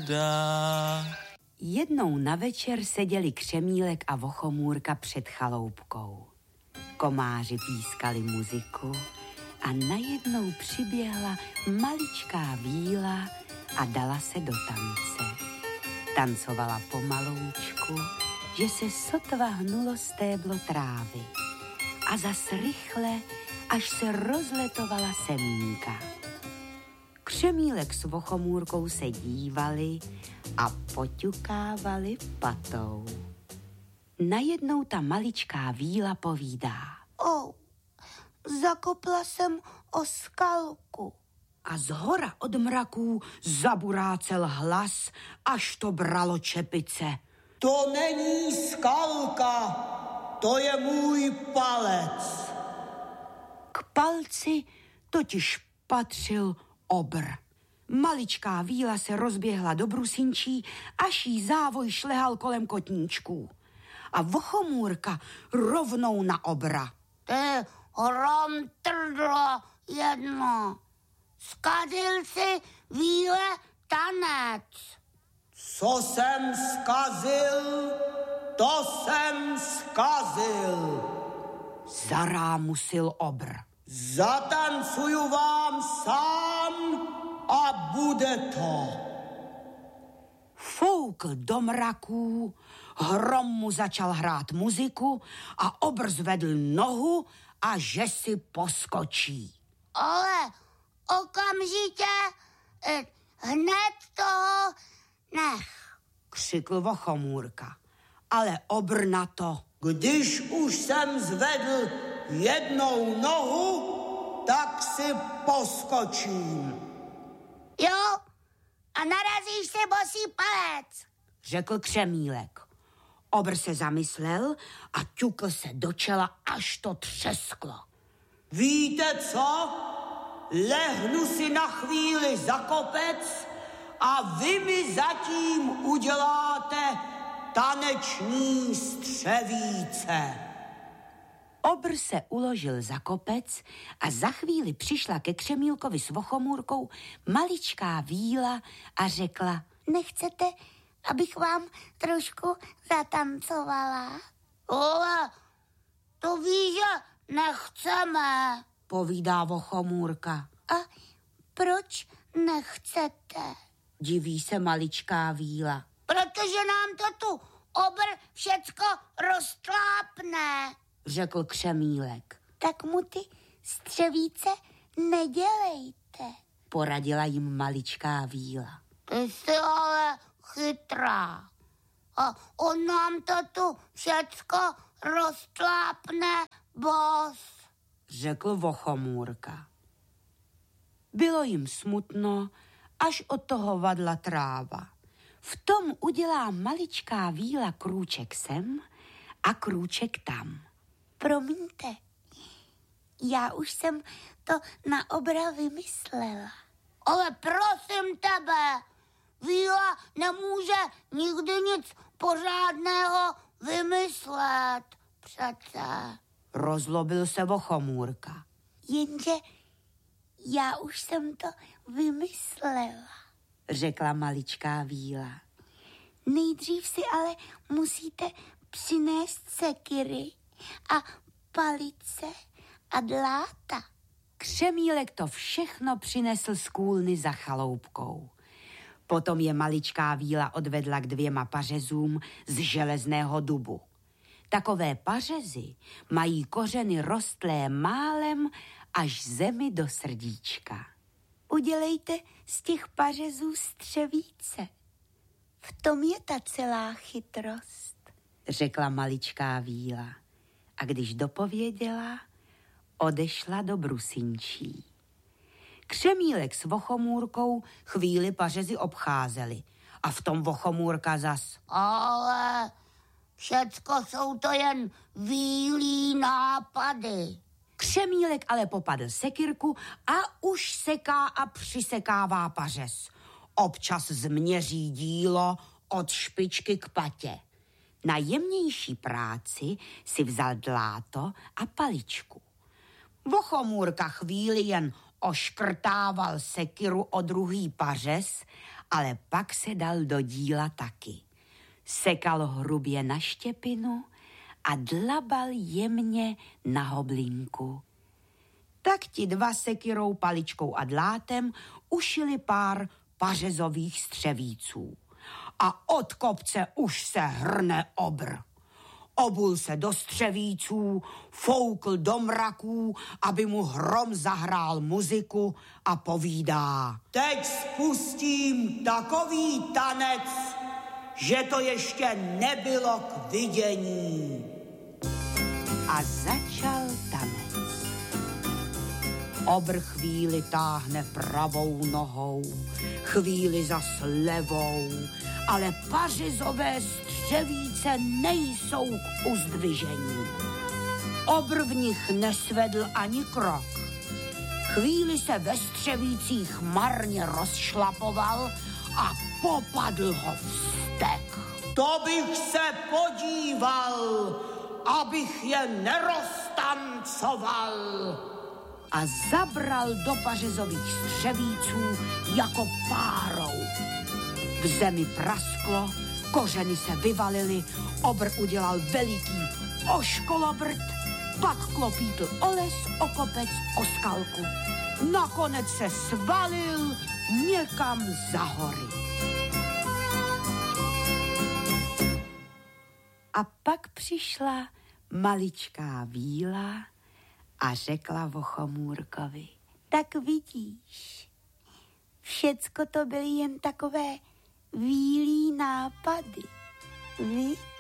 dá. Jednou na večer seděli Křemílek a Vochomůrka před chaloupkou. Komáři pískali muziku a najednou přiběhla maličká víla a dala se do tance. Tancovala pomaloučku, že se sotva hnulo stéblo trávy a zas rychle, až se rozletovala semínka. Křemílek s Vochomůrkou se dívali a poťukávali patou. Najednou ta maličká víla povídá. Zakopla jsem o skalku. A zhora od mraků zaburácel hlas, až to bralo čepice. To není skalka, to je můj palec. K palci totiž patřil obr. Maličká víla se rozběhla do brusinčí, až jí závoj šlehal kolem kotníčků. A Vochomůrka rovnou na obra. Ty hromtrdlo jedno, zkazil si víle tanec. Co jsem zkazil, to jsem zkazil. Zarámusil obr. Zatancuju vám sám a bude to. Foukl do mraků, hrom mu začal hrát muziku a obr zvedl nohu a že si poskočí. Ale okamžitě, hned toho nech, křikl Vochomůrka. Ale obr na to. Když už jsem zvedl jednou nohu, tak si poskočím. Jo, a narazíš si bosý palec, řekl Křemílek. Obr se zamyslel a ťukl se do čela, až to třesklo. Víte co? Lehnu si na chvíli za kopec a vy mi zatím uděláte taneční střevíce. Obr se uložil za kopec a za chvíli přišla ke Křemílkovi s Vochomůrkou maličká víla a řekla: Nechcete, abych vám trošku zatancovala? Ale to víš, že nechceme, povídá Vochomůrka. A proč nechcete? Diví se maličká víla. Protože nám to tu obr všecko roztlápne, řekl Křemílek. Tak mu ty střevíce nedělejte, poradila jim maličká víla. Ty jsi ale chytrá. A on nám to tu všecko roztlápne, boss, řekl Vochomůrka. Bylo jim smutno, až od toho vadla tráva. V tom udělá maličká víla krůček sem a krůček tam. Promiňte, já už jsem to na obra vymyslela. Ale prosím tebe, víla nemůže nikdy nic pořádného vymyslet, přece. Rozlobil se Vochomůrka. Jenže já už jsem to vymyslela, řekla maličká víla. Nejdřív si ale musíte přinést sekyry a palice a dláta. Křemílek to všechno přinesl z kůlny za chaloupkou. Potom je maličká víla odvedla k 2 pařezům z železného dubu. Takové pařezy mají kořeny rostlé málem až zemi do srdíčka. Udělejte z těch pařezů střevíce. V tom je ta celá chytrost, řekla maličká víla. A když dopověděla, odešla do brusinčí. Křemílek s Vochomůrkou chvíli pařezy obcházeli a v tom Vochomůrka zas. Ale všecko jsou to jen vílí nápady. Křemílek ale popadl sekyrku a už seká a přisekává pařez. Občas změří dílo od špičky k patě. Na jemnější práci si vzal dláto a paličku. Vochomůrka chvíli jen oškrtával sekyru o druhý pařez ale pak se dal do díla taky. Sekal hrubě na štěpinu a dlabal jemně na hoblinku. Tak ti dva sekyrou, paličkou a dlátem ušili pár pařezových střevíců. A od kopce už se hrne obr. Obul se do střevíců, foukl do mraků, aby mu hrom zahrál muziku a povídá. Teď spustím takový tanec, že to ještě nebylo k vidění. A začal tanec. Obr chvíli táhne pravou nohou, chvíli zas levou, ale pařezové střevíce nejsou k uzdvižení. Obr v nich nesvedl ani krok. Chvíli se ve střevících marně rozšlapoval a popadl ho vztek. To bych se podíval, abych je neroztancoval. A zabral do pařezových střevíců jako párou. V zemi prasklo, kořeny se vyvalily, obr udělal veliký oškolobrt, pak klopítl o les, o kopec, o skalku. Nakonec se svalil někam za hory. A pak přišla maličká víla a řekla Vochomůrkovi. Tak vidíš, všecko to byly jen takové vílí nápady, viď?